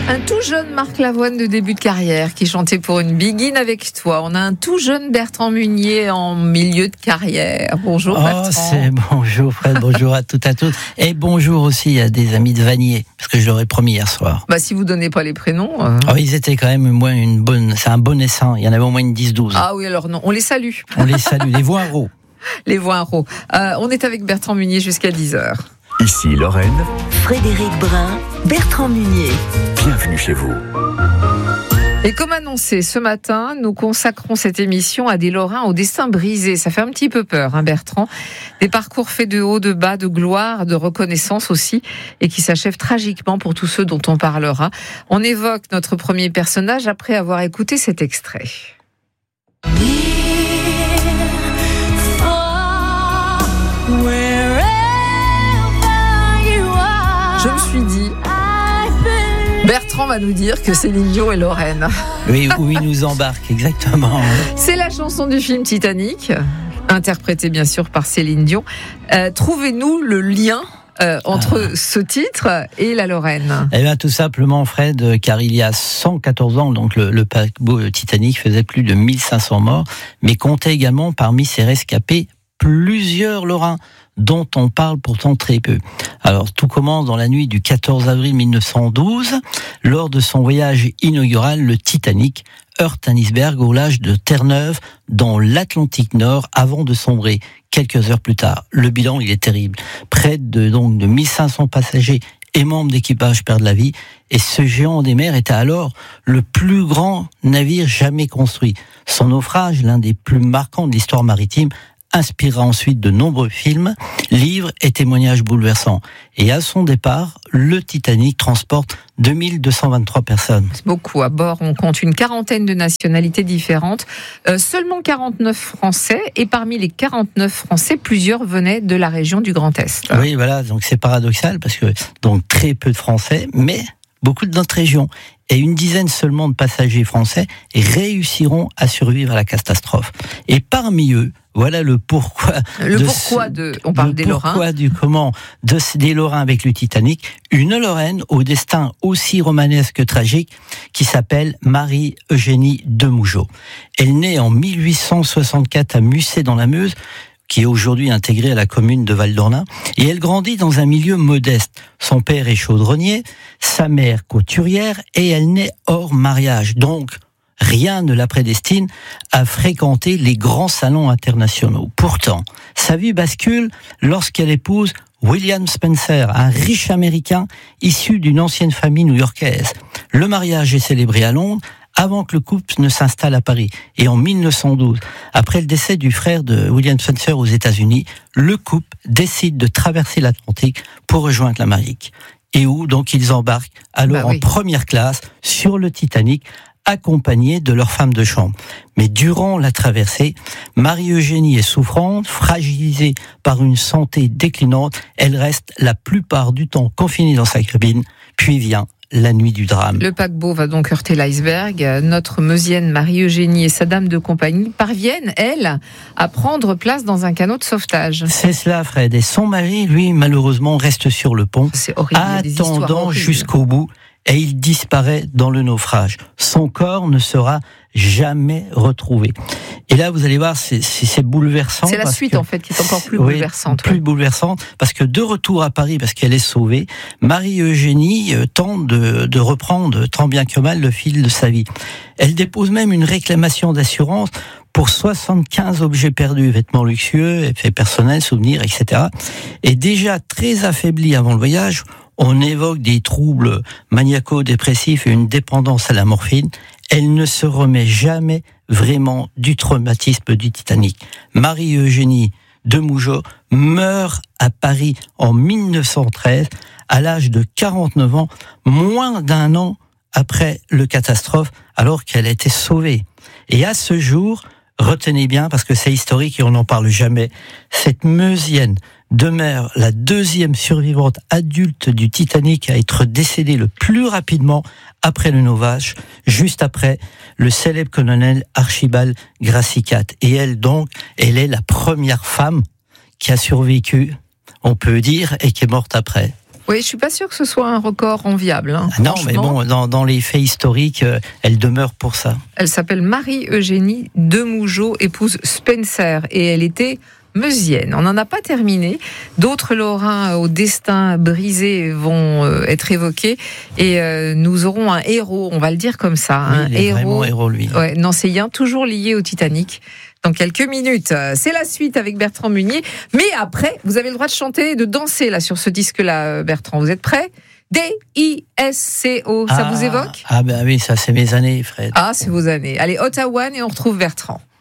Un tout jeune Marc Lavoine de début de carrière qui chantait pour une Begin avec toi. On a un tout jeune Bertrand Munier en milieu de carrière. Bonjour Bertrand. Bonjour Fred, bonjour à toutes et à tous. Et bonjour aussi à des amis de Vanier, parce que je leur ai promis hier soir. Si vous donnez pas les prénoms... ils étaient quand même c'est un bon essaim. Il y en avait au moins une 10-12. Ah oui, alors non, on les salue. On les salue, les Voireaux. Les Voireaux. On est avec Bertrand Munier jusqu'à 10h. Ici Lorraine. Frédéric Brun, Bertrand Munier. Bienvenue chez vous. Et comme annoncé ce matin, nous consacrons cette émission à des Lorrains au destin brisé. Ça fait un petit peu peur, Bertrand. Des parcours faits de haut, de bas, de gloire, de reconnaissance aussi, et qui s'achèvent tragiquement pour tous ceux dont on parlera. On évoque notre premier personnage après avoir écouté cet extrait. Je me suis dit, Bertrand va nous dire que Céline Dion est Lorraine. Oui, où il nous embarque, exactement. C'est la chanson du film Titanic, interprétée bien sûr par Céline Dion. Trouvez-nous le lien entre ce titre et la Lorraine. Eh bien, tout simplement, Fred, car il y a 114 ans, donc le paquebot Titanic faisait plus de 1500 morts, mais comptait également parmi ses rescapés plusieurs Lorrains, dont on parle pourtant très peu. Alors, tout commence dans la nuit du 14 avril 1912. Lors de son voyage inaugural, le Titanic heurte un iceberg au large de Terre-Neuve, dans l'Atlantique Nord, avant de sombrer quelques heures plus tard. Le bilan, il est terrible. Près de 1500 passagers et membres d'équipage perdent la vie. Et ce géant des mers était alors le plus grand navire jamais construit. Son naufrage, l'un des plus marquants de l'histoire maritime, inspirera ensuite de nombreux films, livres et témoignages bouleversants. Et à son départ, le Titanic transporte 2223 personnes. C'est beaucoup. À bord, on compte une quarantaine de nationalités différentes. Seulement 49 Français. Et parmi les 49 Français, plusieurs venaient de la région du Grand Est. Oui, voilà. Donc c'est paradoxal parce que donc très peu de Français, mais beaucoup de notre région. Et une dizaine seulement de passagers français réussiront à survivre à la catastrophe. Et parmi eux, voilà le pourquoi. On parle des Lorrains. Pourquoi du comment des Lorrains avec le Titanic. Une Lorraine au destin aussi romanesque que tragique, qui s'appelle Marie-Eugénie de Mougeot. Elle naît en 1864 à Musset dans la Meuse, qui est aujourd'hui intégrée à la commune de Val-d'Ornain, et elle grandit dans un milieu modeste. Son père est chaudronnier, sa mère couturière, et elle naît hors mariage. Donc, rien ne la prédestine à fréquenter les grands salons internationaux. Pourtant, sa vie bascule lorsqu'elle épouse William Spencer, un riche Américain issu d'une ancienne famille new-yorkaise. Le mariage est célébré à Londres, avant que le couple ne s'installe à Paris. Et en 1912, après le décès du frère de William Spencer aux États-Unis, le couple décide de traverser l'Atlantique pour rejoindre l'Amérique. Et où donc ils embarquent alors en première classe sur le Titanic, accompagnés de leur femme de chambre. Mais durant la traversée, Marie-Eugénie est souffrante, fragilisée par une santé déclinante. Elle reste la plupart du temps confinée dans sa cabine, puis vient la nuit du drame. Le paquebot va donc heurter l'iceberg. Notre Meusienne Marie-Eugénie et sa dame de compagnie parviennent, elles, à prendre place dans un canot de sauvetage. C'est cela, Fred. Et son mari, lui, malheureusement, reste sur le pont, c'est horrible, attendant jusqu'au bout. Et il disparaît dans le naufrage. Son corps ne sera jamais retrouvé. Et là, vous allez voir, c'est bouleversant. C'est la suite, en fait, qui est encore plus bouleversante. Plus bouleversante, parce que de retour à Paris, parce qu'elle est sauvée, Marie-Eugénie tente de reprendre, tant bien que mal, le fil de sa vie. Elle dépose même une réclamation d'assurance pour 75 objets perdus, vêtements luxueux, effets personnels, souvenirs, etc. Et déjà très affaiblie avant le voyage, on évoque des troubles maniaco-dépressifs et une dépendance à la morphine. Elle ne se remet jamais vraiment du traumatisme du Titanic. Marie-Eugénie de Mougeot meurt à Paris en 1913, à l'âge de 49 ans, moins d'un an après le catastrophe, alors qu'elle a été sauvée. Et à ce jour, retenez bien, parce que c'est historique et on n'en parle jamais, cette Meusienne demeure la deuxième survivante adulte du Titanic à être décédée le plus rapidement après le naufrage, juste après le célèbre colonel Archibald Gracicat. Et elle donc, elle est la première femme qui a survécu, on peut dire, et qui est morte après. Oui, je suis pas sûre que ce soit un record enviable. Hein, non, mais bon, dans les faits historiques, elle demeure pour ça. Elle s'appelle Marie-Eugénie Demougeot, épouse Spencer, et elle était meusienne. On n'en a pas terminé. D'autres Lorrains au destin brisé vont être évoqués, et nous aurons un héros, on va le dire comme ça. Oui, un il est héros, vraiment héros, lui. Ouais, nancéien, toujours lié au Titanic. Dans quelques minutes, c'est la suite avec Bertrand Munier. Mais après, vous avez le droit de chanter et de danser là sur ce disque-là, Bertrand. Vous êtes prêts ? D-I-S-C-O, ça vous évoque ? Ah ben oui, ça c'est mes années, Fred. Ah, c'est vos années. Allez, Ottawa, et on retrouve Bertrand.